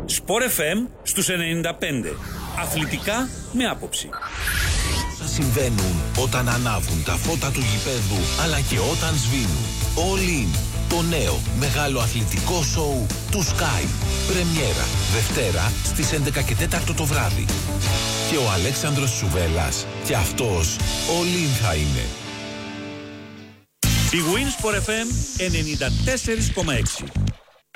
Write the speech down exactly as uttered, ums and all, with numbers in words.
Sport εφ εμ στους ενενήντα πέντε. Αθλητικά με άποψη. Θα συμβαίνουν όταν ανάβουν τα φώτα του γηπέδου, αλλά και όταν σβήνουν. All In, το νέο μεγάλο αθλητικό σοου του Sky. Πρεμιέρα Δευτέρα στις έντεκα και τέσσερα το βράδυ. Και ο Αλέξανδρος Σουβέλλας και αυτός All In θα είναι. Big Win Sport εφ εμ ενενήντα τέσσερα κόμμα έξι.